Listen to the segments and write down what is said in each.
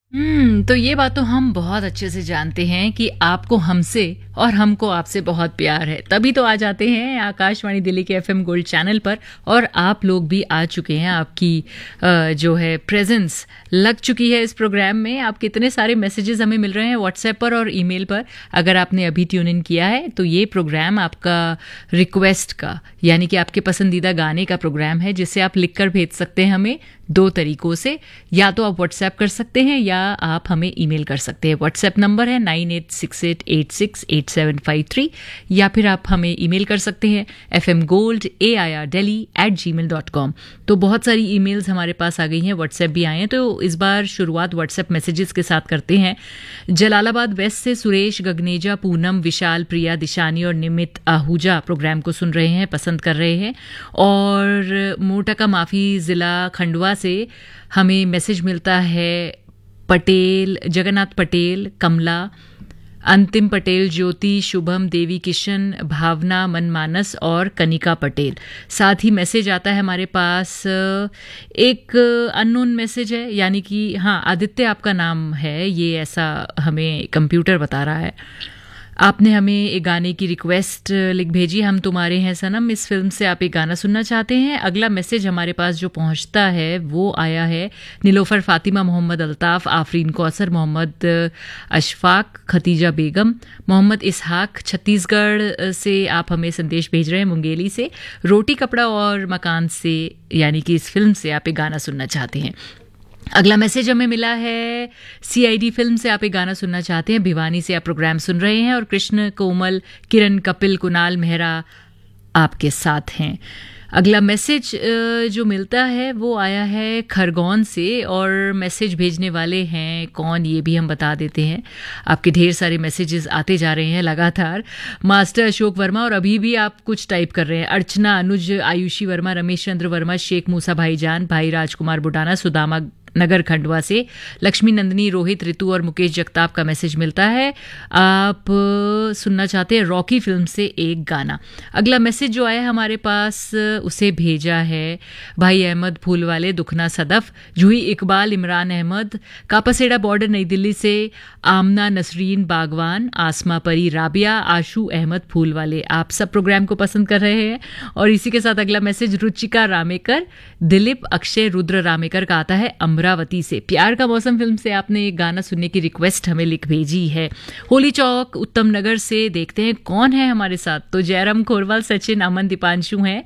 तो ये बात तो हम बहुत अच्छे से जानते हैं कि आपको हमसे और हमको आपसे बहुत प्यार है, तभी तो आ जाते हैं आकाशवाणी दिल्ली के एफएम गोल्ड चैनल पर। और आप लोग भी आ चुके हैं, आपकी जो है प्रेजेंस लग चुकी है इस प्रोग्राम में। आप कितने सारे मैसेजेस हमें मिल रहे हैं व्हाट्सएप पर और ईमेल पर। अगर आपने अभी ट्यून इन किया है तो ये प्रोग्राम आपका रिक्वेस्ट का, यानी कि आपके पसंदीदा गाने का प्रोग्राम है, जिसे आप लिख कर भेज सकते हैं हमें दो तरीकों से। या तो आप व्हाट्सएप कर सकते हैं या आप हमें ईमेल कर सकते हैं। व्हाट्सएप नंबर है 9868868753, या फिर आप हमें ईमेल कर सकते हैं fmgold@gmail.com। तो बहुत सारी ईमेल्स हमारे पास आ गई हैं, व्हाट्सएप भी आए हैं, तो इस बार शुरुआत व्हाट्सएप मैसेजेस के साथ करते हैं। जलालाबाद वेस्ट से सुरेश गगनेजा, पूनम, विशाल, प्रिया, दिशानी और निमित आहूजा प्रोग्राम को सुन रहे हैं, पसंद कर रहे हैं। और मोटा का माफी जिला खंडवा से हमें मैसेज मिलता है पटेल, जगन्नाथ पटेल, कमला, अंतिम पटेल, ज्योति, शुभम, देवी किशन, भावना, मनमानस और कनिका पटेल। साथ ही मैसेज आता है हमारे पास, एक अननोन मैसेज है, यानी कि हाँ आदित्य आपका नाम है, ये ऐसा हमें कंप्यूटर बता रहा है। आपने हमें एक गाने की रिक्वेस्ट लिख भेजी, हम तुम्हारे हैं सनम, इस फिल्म से आप एक गाना सुनना चाहते हैं। अगला मैसेज हमारे पास जो पहुंचता है वो आया है नीलोफर फातिमा, मोहम्मद अल्ताफ, आफरीन कौसर, मोहम्मद अशफाक, खतीजा बेगम, मोहम्मद इसहाक। छत्तीसगढ़ से आप हमें संदेश भेज रहे हैं, मुंगेली से। रोटी कपड़ा और मकान से, यानी कि इस फिल्म से आप एक गाना सुनना चाहते हैं। अगला मैसेज हमें मिला है सीआईडी फिल्म से आप एक गाना सुनना चाहते हैं। भिवानी से आप प्रोग्राम सुन रहे हैं और कृष्ण, कोमल, किरण, कपिल, कुणाल मेहरा आपके साथ हैं। अगला मैसेज जो मिलता है वो आया है खरगोन से, और मैसेज भेजने वाले हैं कौन ये भी हम बता देते हैं। आपके ढेर सारे मैसेजेस आते जा रहे हैं लगातार। मास्टर अशोक वर्मा, और अभी भी आप कुछ टाइप कर रहे हैं। अर्चना, अनुज, आयुषी वर्मा, रमेश चंद्र वर्मा, शेख मूसा भाईजान, भाई राजकुमार बुडाना, सुदामा नगर खंडवा से, लक्ष्मी नंदिनी, रोहित, ऋतु और मुकेश जगताप का मैसेज मिलता है। आप सुनना चाहते हैं रॉकी फिल्म से एक गाना। अगला मैसेज जो आया हमारे पास उसे भेजा है भाई अहमद फूलवाले, दुखना सदफ, जूही इकबाल, इमरान अहमद, कापासेड़ा बॉर्डर नई दिल्ली से, आमना नसरीन बागवान, आसमा परी, राबिया, आशू अहमद फूलवाले। आप सब प्रोग्राम को पसंद कर रहे हैं। और इसी के साथ अगला मैसेज रुचिका रामेकर, दिलीप, अक्षय, रुद्र रामेकर का आता है अमरावती से। प्यार का मौसम फिल्म से आपने एक गाना सुनने की रिक्वेस्ट हमें लिख भेजी है। होली चौक, उत्तम नगर से देखते हैं कौन है हमारे साथ। तो जयराम खोरवाल, सचिन, अमन, दीपांशु हैं।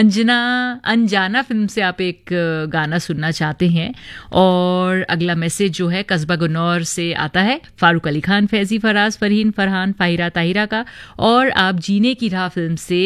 अनजाना फिल्म से आप एक गाना सुनना चाहते हैं। और अगला मैसेज जो है कस्बा गुन्नौर से आता है फारूक अली खान, फैजी, फराज, फरहीन, फरहान, फाहिरा, ताहिरा का। और आप जीने की राह फिल्म से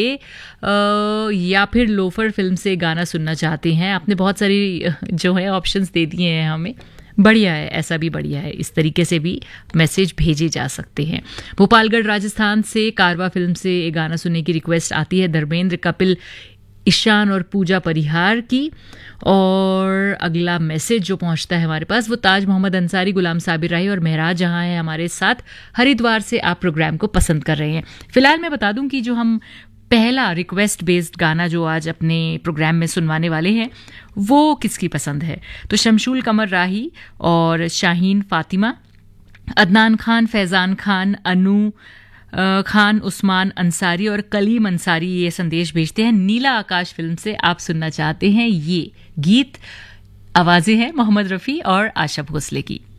या फिर लोफर फिल्म से गाना सुनना चाहते हैं। आपने बहुत सारी जो है ऑप्शंस दे दिए हैं हमें, बढ़िया है, ऐसा भी बढ़िया है। इस तरीके से भी मैसेज भेजे जा सकते हैं। भोपालगढ़ राजस्थान से कारवा फिल्म से एक गाना सुनने की रिक्वेस्ट आती है धर्मेंद्र, कपिल, ईशान और पूजा परिहार की। और अगला मैसेज जो पहुंचता है हमारे पास वो ताज मोहम्मद अंसारी, गुलाम साबिर राही और महराज जहां है हमारे साथ। हरिद्वार से आप प्रोग्राम को पसंद कर रहे हैं। फिलहाल मैं बता दूं कि जो हम पहला रिक्वेस्ट बेस्ड गाना जो आज अपने प्रोग्राम में सुनवाने वाले हैं वो किसकी पसंद है। तो शमशूल कमर राही और शाहीन फातिमा, अदनान खान, फैजान खान, अनु खान, उस्मान अंसारी और कलीम अंसारी ये संदेश भेजते हैं नीला आकाश फिल्म से आप सुनना चाहते हैं ये गीत। आवाजें हैं मोहम्मद रफ़ी और आशा भोसले की।